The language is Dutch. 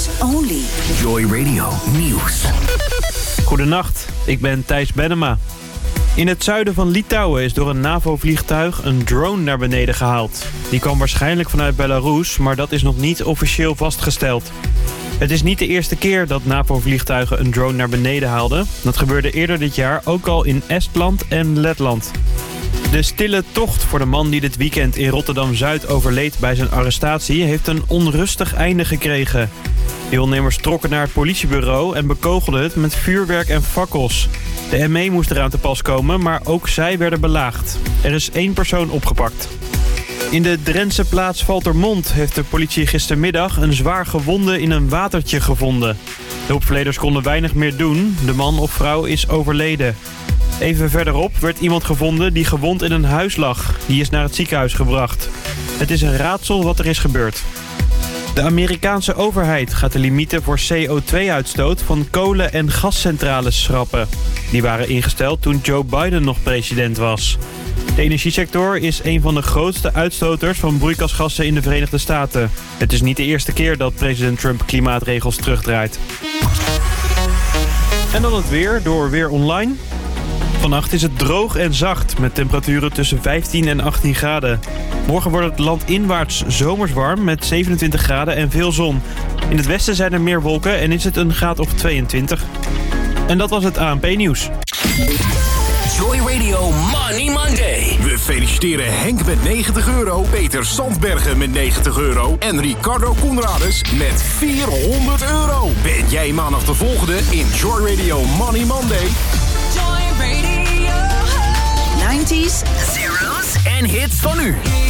Dutch only. Joy Radio Nieuws. Goedenacht, ik ben Thijs Bennema. In het zuiden van Litouwen is door een NAVO-vliegtuig een drone naar beneden gehaald. Die kwam waarschijnlijk vanuit Belarus, maar dat is nog niet officieel vastgesteld. Het is niet de eerste keer dat NAVO-vliegtuigen een drone naar beneden haalden. Dat gebeurde eerder dit jaar ook al in Estland en Letland. De stille tocht voor de man die dit weekend in Rotterdam-Zuid overleed bij zijn arrestatie heeft een onrustig einde gekregen. Deelnemers trokken naar het politiebureau en bekogelden het met vuurwerk en fakkels. De ME moest eraan te pas komen, maar ook zij werden belaagd. Er is 1 persoon opgepakt. In de Drentse plaats Valthermond heeft de politie gistermiddag een zwaar gewonde in een watertje gevonden. De hulpverleners konden weinig meer doen. De man of vrouw is overleden. Even verderop werd iemand gevonden die gewond in een huis lag. Die is naar het ziekenhuis gebracht. Het is een raadsel wat er is gebeurd. De Amerikaanse overheid gaat de limieten voor CO2-uitstoot van kolen- en gascentrales schrappen. Die waren ingesteld toen Joe Biden nog president was. De energiesector is een van de grootste uitstoters van broeikasgassen in de Verenigde Staten. Het is niet de eerste keer dat president Trump klimaatregels terugdraait. En dan het weer door Weer Online. Vannacht is het droog en zacht met temperaturen tussen 15 en 18 graden. Morgen wordt het landinwaarts zomers warm met 27 graden en veel zon. In het westen zijn er meer wolken en is het een graad of 22. En dat was het ANP-nieuws. Joy Radio Money Monday. We feliciteren Henk met €90, Peter Sandbergen met €90 en Ricardo Conrades met €400. Ben jij maandag de volgende in Joy Radio Money Monday? Joy Radio. 90s, Zeros en hits van nu.